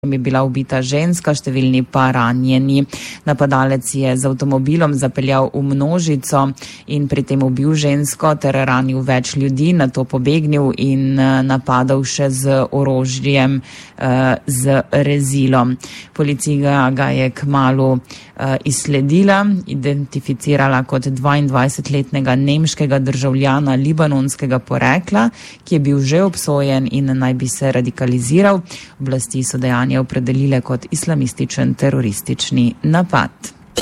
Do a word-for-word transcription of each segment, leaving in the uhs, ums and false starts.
je bila ubita ženska, številni pa ranjeni. Napadalec je z avtomobilom zapeljal v množico in pri tem ubil žensko ter ranil več ljudi, nato pobegnil in napadal še z orožjem, z rezilom. Policija ga je kmalu izsledila, identificirala kot dvaindvajsetletnega nemškega državljana libanonskega porekla, ki je bil že obsojen in naj bi se radikaliziral. Oblasti so dejanje opredelile kot islamističen teroristični napad.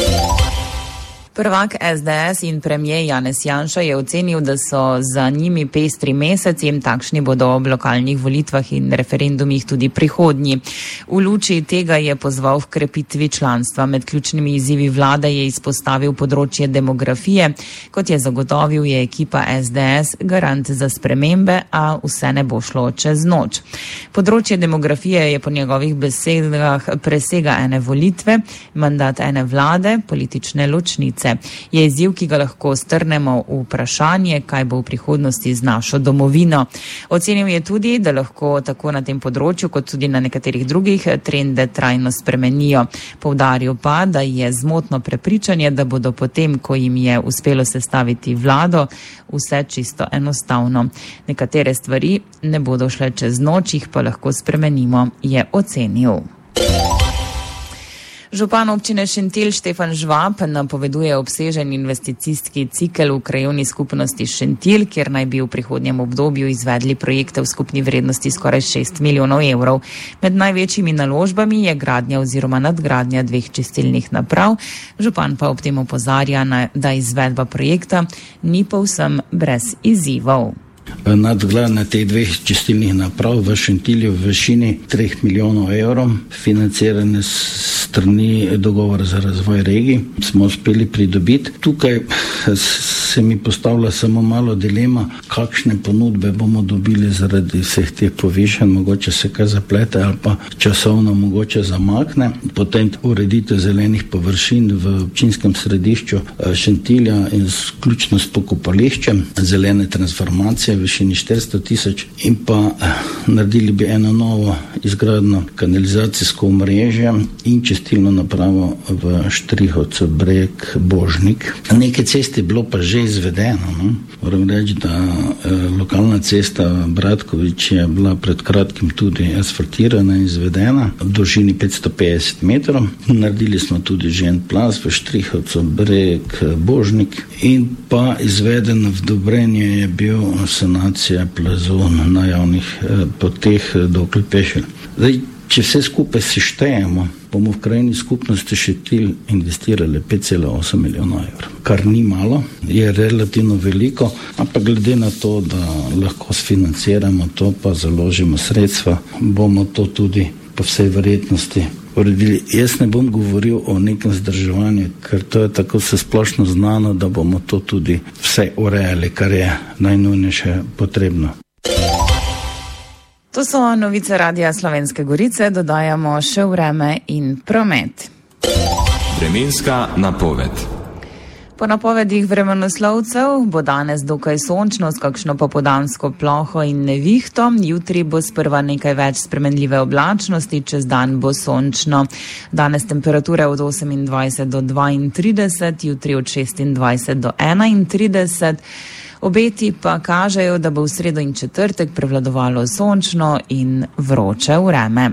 Prvak es de es in premier Janez Janša je ocenil, da so za njimi pestri meseci, takšni bodo ob lokalnih volitvah in referendumih tudi prihodnji. V luči tega je pozval v krepitvi članstva. Med ključnimi izzivi vlade je izpostavil področje demografije. Kot je zagotovil, je ekipa es de es garant za spremembe, a vse ne bo šlo čez noč. Področje demografije je po njegovih besedah presega ene volitve, mandat ene vlade, politične ločnice. Je izziv, ki ga lahko strnemo v vprašanje, kaj bo v prihodnosti z našo domovino. Ocenil je tudi, da lahko tako na tem področju, kot tudi na nekaterih drugih trende trajno spremenijo. Poudaril pa, da je zmotno prepričanje, da bodo potem, ko jim je uspelo sestaviti vlado, vse čisto enostavno. Nekatere stvari ne bodo šle čez noč, jih pa lahko spremenimo, je ocenil. Župan občine Šentilj Štefan Žvab napoveduje obsežen investicijski cikel v krajevni skupnosti Šentilj, kjer naj bi v prihodnjem obdobju izvedli projekte v skupni vrednosti skoraj šest milijonov evrov. Med največjimi naložbami je gradnja oziroma nadgradnja dveh čistilnih naprav. Župan pa ob tem opozarja, da izvedba projekta ni povsem brez izzivov. Nadgradnja teh dveh čistilnih naprav v Šentilju v višini treh milijonov evrov, financirane strani dogovora za razvoj regij, smo uspeli pridobiti. Tukaj se mi postavlja samo malo dilema, kakšne ponudbe bomo dobili zaradi vseh teh povišanj, mogoče se kaj zaplete ali pa časovno mogoče zamakne. Potem ureditev zelenih površin v občinskem središču Šentilja in vključno s pokopališčem, zelene transformacije v višini štiristo tisoč in pa naredili bi eno novo izgradno kanalizacijsko omrežje in čistilno napravo v Štrihovcu Breg Božnik. Neke ceste je bilo pa že izvedeno. No? Moram reči, da eh, lokalna cesta Bratkovič je bila pred kratkim tudi asfaltirana in izvedena v dolžini petsto petdeset metrov. Naredili smo tudi že en plaz v Štrihovcu Breg Božnik in pa izvedeno vdobrenje je bil sanacija plazu na javnih eh, poteh do Klepešelj. Zdaj, če vse skupaj seštejemo, bomo v krajni skupnosti Šentilj investirali pet cela osem milijonov evrov. Kar ni malo, je relativno veliko, ampak glede na to, da lahko sfinanciramo to, pa založimo sredstva, bomo to tudi po vsej verjetnosti uredili. Jaz ne bom govoril o nekem zdrževanju, ker to je tako vse splošno znano, da bomo to tudi vse urejali, kar je najnujnejše potrebno. To so novice Radia Slovenske Gorice, dodajamo še vreme in promet. Vremenska napoved. Po napovedih vremenoslovcev bo danes dokaj sončno s kakšno popoldansko ploho in nevihto. Jutri bo sprva nekaj več spremenljive oblačnosti, čez dan bo sončno. Danes temperature od osemindvajset do dvaintrideset, jutri od šestindvajset do enaintrideset. Obeti pa kažejo, da bo v sredo in četrtek prevladovalo sončno in vroče vreme.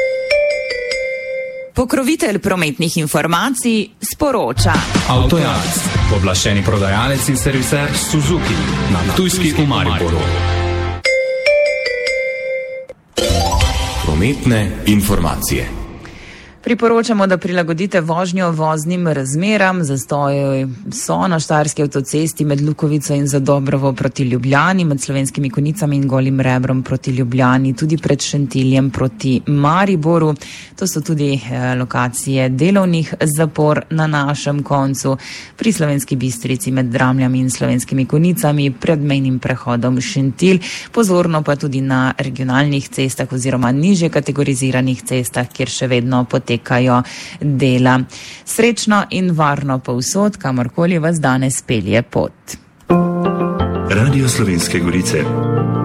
Pokrovitelj prometnih informacij sporoča. Avtojalec, pooblaščeni prodajalec in serviser Suzuki na Ptujski v Mariboru. Prometne informacije. Priporočamo, da prilagodite vožnjo voznim razmeram. Zastoji so na štajerski avtocesti med Lukovico in Zadobrovo proti Ljubljani, med Slovenskimi Konjicami in Golim Rebrom proti Ljubljani, tudi pred Šentiljem proti Mariboru. To so tudi eh, lokacije delovnih zapor na našem koncu, pri Slovenski Bistrici med Dramljami in Slovenskimi Konjicami, pred mejnim prehodom Šentilj. Pozorno pa tudi na regionalnih cestah oziroma nižje kategoriziranih cestah, kjer še vedno potekajo dela. Srečno in varno povsod, kamorkoli vas danes pelje pot. Radio Slovenske Gorice.